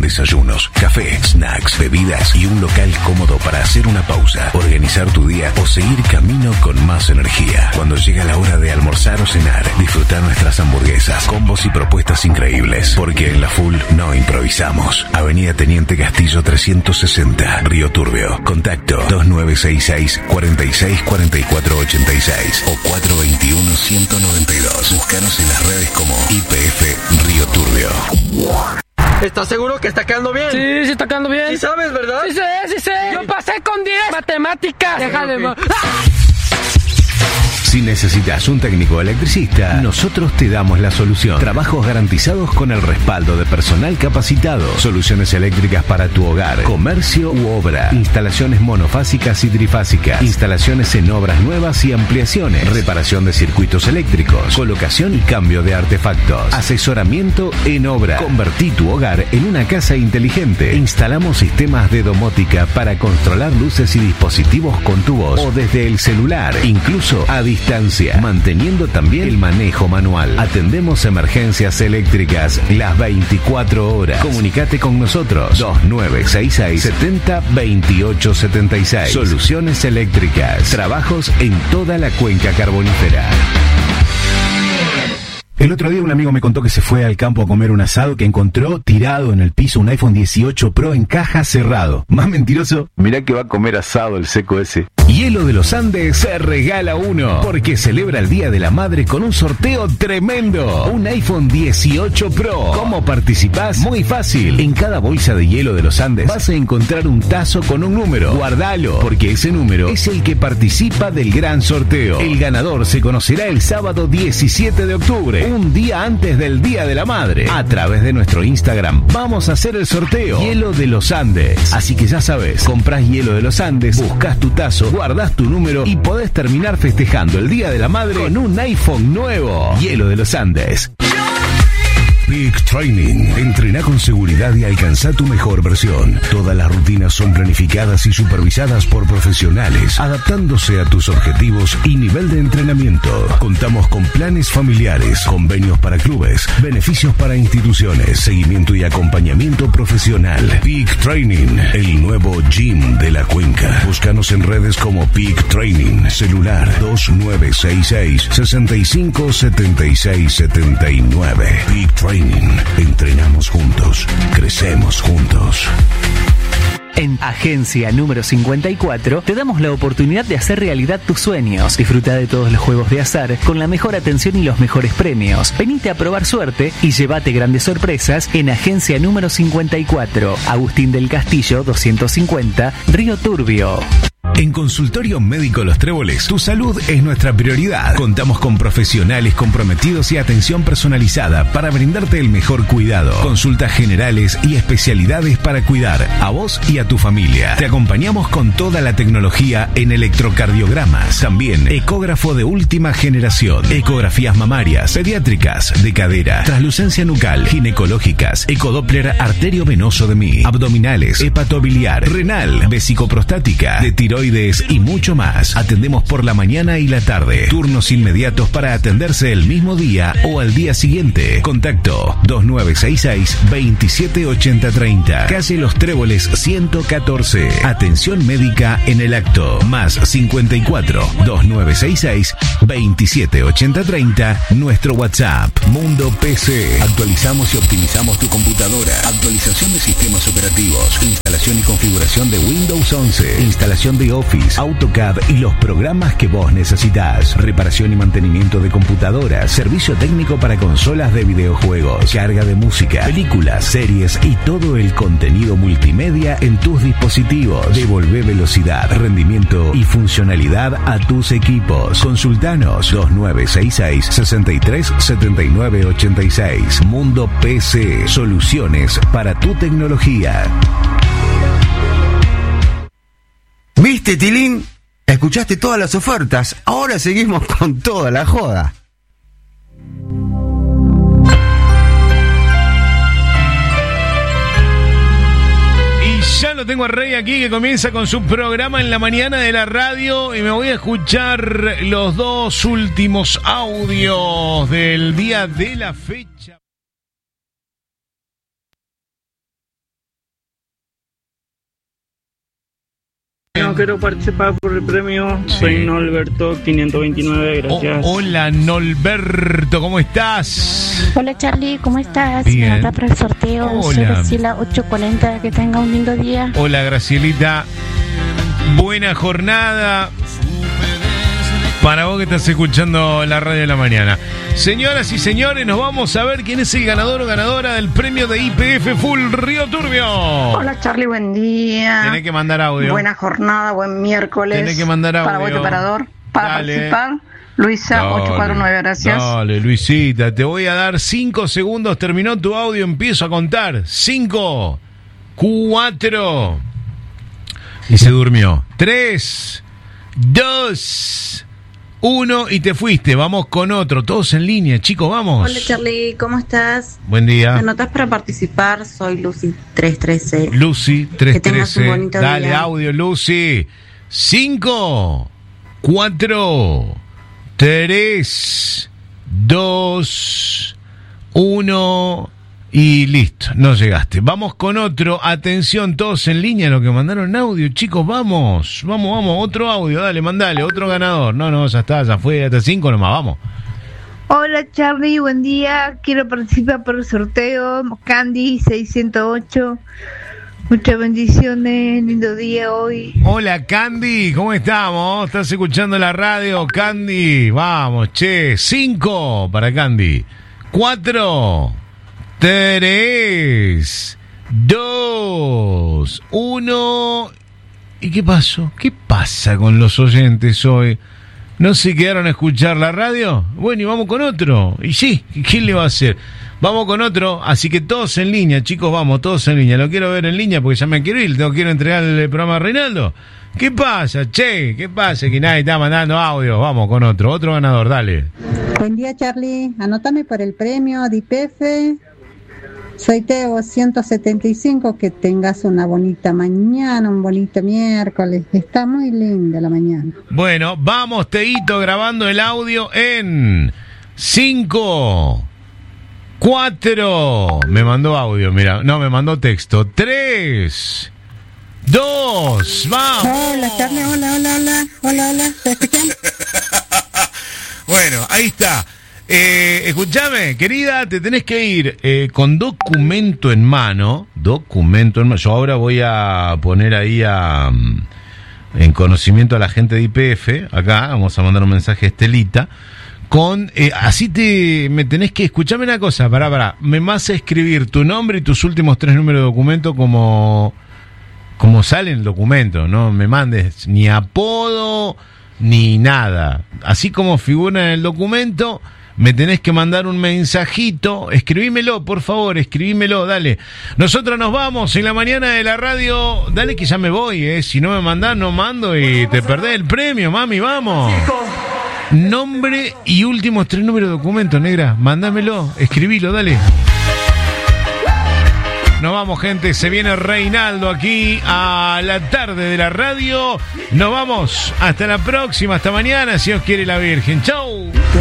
desayunos, café, snacks, bebidas y un local cómodo para hacer una pausa, organizar tu día o seguir camino con más energía. Cuando llega la hora de almorzar o cenar, disfrutar nuestras hamburguesas, combos y propuestas increíbles. Porque en La Full no improvisamos. Avenida Teniente Castillo 360, Río Turbio. Contacto 2966 46 44 86 o 421 192. Búscanos en las redes como IPF Río Turbio. ¿Estás seguro que está quedando bien? Sí, sí está quedando bien. ¿Sí sabes, verdad? Sí sé. Yo pasé con 10 matemáticas. Déjale. Si necesitas un técnico electricista, nosotros te damos la solución. Trabajos garantizados con el respaldo de personal capacitado. Soluciones eléctricas para tu hogar, comercio u obra. Instalaciones monofásicas y trifásicas. Instalaciones en obras nuevas y ampliaciones. Reparación de circuitos eléctricos. Colocación y cambio de artefactos. Asesoramiento en obra. Convertí tu hogar en una casa inteligente. Instalamos sistemas de domótica para controlar luces y dispositivos con tu voz o desde el celular, incluso a distancia, manteniendo también el manejo manual. Atendemos emergencias eléctricas las 24 horas. Comunicate con nosotros 2966 70 28 76. Soluciones eléctricas. Trabajos en toda la cuenca carbonífera. El otro día un amigo me contó que se fue al campo a comer un asado, que encontró tirado en el piso un iPhone 18 Pro en caja cerrado. Más mentiroso, mirá que va a comer asado el seco ese. Hielo de los Andes se regala uno, porque celebra el Día de la Madre con un sorteo tremendo. Un iPhone 18 Pro. ¿Cómo participás? Muy fácil. En cada bolsa de Hielo de los Andes vas a encontrar un tazo con un número. Guardalo, porque ese número es el que participa del gran sorteo. El ganador se conocerá el sábado 17 de octubre, un día antes del Día de la Madre. A través de nuestro Instagram vamos a hacer el sorteo. Hielo de los Andes. Así que ya sabes, comprás Hielo de los Andes, buscas tu tazo, guardás tu número y podés terminar festejando el Día de la Madre con un iPhone nuevo. Hielo de los Andes. Peak Training. Entrená con seguridad y alcanza tu mejor versión. Todas las rutinas son planificadas y supervisadas por profesionales, adaptándose a tus objetivos y nivel de entrenamiento. Contamos con planes familiares, convenios para clubes, beneficios para instituciones, seguimiento y acompañamiento profesional. Peak Training, el nuevo gym de la cuenca. Búscanos en redes como Peak Training. Celular 2966 65 76 79. Peak Training. Entrenamos juntos, crecemos juntos. En Agencia número 54 te damos la oportunidad de hacer realidad tus sueños. Disfruta de todos los juegos de azar con la mejor atención y los mejores premios. Venite a probar suerte y llévate grandes sorpresas en Agencia número 54, Agustín del Castillo 250, Río Turbio. En Consultorio Médico Los Tréboles, tu salud es nuestra prioridad. Contamos con profesionales comprometidos y atención personalizada para brindarte el mejor cuidado. Consultas generales y especialidades para cuidar a vos y a tu familia. Te acompañamos con toda la tecnología en electrocardiogramas. También ecógrafo de última generación, ecografías mamarias, pediátricas, de cadera, translucencia nucal, ginecológicas, ecodoppler arteriovenoso de mí, abdominales, hepatobiliar, renal, vesicoprostática, de tiroides y mucho más. Atendemos por la mañana y la tarde. Turnos inmediatos para atenderse el mismo día o al día siguiente. Contacto 2966 278030. Calle Los Tréboles 114. Atención médica en el acto. Más 54 2966 278030. Nuestro WhatsApp. Mundo PC. Actualizamos y optimizamos tu computadora. Actualización de sistemas operativos. Instalación y configuración de Windows 11. Instalación de Office, AutoCAD y los programas que vos necesitas. Reparación y mantenimiento de computadoras. Servicio técnico para consolas de videojuegos. Carga de música, películas, series y todo el contenido multimedia en tus dispositivos. Devolvé velocidad, rendimiento y funcionalidad a tus equipos. Consultanos 2966 63 79 86. Mundo PC. Soluciones para tu tecnología. ¿Viste, Tilín? Escuchaste todas las ofertas. Ahora seguimos con toda la joda. Y ya lo tengo a Rey aquí, que comienza con su programa en la mañana de la radio. Y me voy a escuchar los dos últimos audios del día de la fecha. No quiero participar por el premio. Sí. Soy Norberto 529, gracias. Hola, Norberto, ¿cómo estás? Hola Charlie, ¿cómo estás? Bien. Me anota para el sorteo. Hola. Soy Graciela 840, que tenga un lindo día. Hola, Gracielita. Buena jornada para vos que estás escuchando la radio de la mañana. Señoras y señores, nos vamos a ver quién es el ganador o ganadora del premio de IPF Full Río Turbio. Hola Charlie, buen día. Tenés que mandar audio. Buena jornada, buen miércoles. Tenés que mandar audio. Para vos, operador, para Dale. participar. Luisa, Dale. 849, gracias. Dale, Luisita, te voy a dar 5 segundos. Terminó tu audio, empiezo a contar. 5, 4. Y se durmió. 3, 2, 1 y te fuiste. Vamos con otro. Todos en línea, chicos, vamos. Hola Charlie, ¿cómo estás? Buen día. ¿Me anotas para participar? Soy Lucy 313. Lucy, Que tengas un 313. bonito Dale día. audio, Lucy. 5, 4, 3, 2, 1 y listo, no llegaste. Vamos con otro. Atención, todos en línea, lo que mandaron audio, chicos, vamos, otro audio, dale, mandale, otro ganador. No, ya está, ya fue, hasta 5 nomás, vamos. Hola Charlie, buen día. Quiero participar por el sorteo. Candy 608. Muchas bendiciones, lindo día hoy. Hola Candy, ¿cómo estamos? ¿Estás escuchando la radio, Candy? Vamos, che, 5 para Candy. 4, 3, 2, 1. ¿Y qué pasó? ¿Qué pasa con los oyentes hoy? ¿No se quedaron a escuchar la radio? Bueno, y vamos con otro. Y sí, ¿quién le va a hacer? Vamos con otro, así que todos en línea, chicos, vamos, todos en línea. Lo quiero ver en línea porque ya me quiero ir, quiero entregar el programa a Reinaldo. ¿Qué pasa, che? ¿Qué pasa? Que nadie está mandando audio. Vamos con otro ganador, dale. Buen día Charlie, anótame por el premio de IPF. Soy Teo 175, que tengas una bonita mañana, un bonito miércoles. Está muy linda la mañana. Bueno, vamos, Teito, grabando el audio en 5, 4. Me mandó audio, mira. No, me mandó texto. 3, 2. Vamos. Hola Charlie, hola. ¿Se escuchan? Bueno, ahí está. Escúchame, querida, te tenés que ir con documento en mano. Yo ahora voy a poner ahí en conocimiento a la gente de IPF. Acá vamos a mandar un mensaje a Estelita. Me tenés que, escuchame una cosa, pará. Me vas a escribir tu nombre y tus últimos 3 números de documento como sale en el documento. No me mandes ni apodo ni nada. Así como figura en el documento, me tenés que mandar un mensajito. Escribímelo, por favor, dale. Nosotros nos vamos en la mañana de la radio. Dale que ya me voy, si no me mandás, no mando y te perdés el premio, mami, vamos. Nombre y últimos 3 números de documento, negra. Mándamelo, escribilo, dale. Nos vamos, gente. Se viene Reinaldo aquí a la tarde de la radio. Nos vamos. Hasta la próxima. Hasta mañana, si Dios quiere la Virgen. Chau.